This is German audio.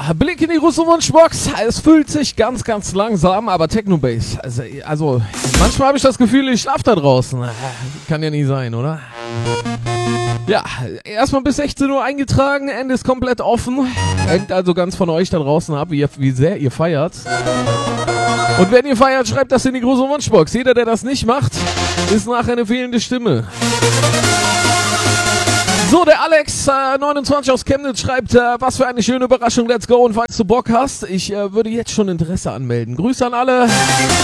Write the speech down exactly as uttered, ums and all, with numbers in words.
Blick in die Russo-Wunschbox. Es fühlt sich ganz, ganz langsam, aber Techno-Bass. Also, also, manchmal habe ich das Gefühl, ich schlafe da draußen. Kann ja nie sein, oder? Ja, erstmal bis sechzehn Uhr eingetragen, Ende ist komplett offen. Hängt also ganz von euch da draußen ab, wie, wie sehr ihr feiert. Und wenn ihr feiert, schreibt das in die große Wunschbox. Jeder, der das nicht macht, ist nachher eine fehlende Stimme. So, der Alex äh, neunundzwanzig aus Chemnitz schreibt, äh, was für eine schöne Überraschung, let's go. Und falls du Bock hast, ich äh, würde jetzt schon Interesse anmelden. Grüße an alle.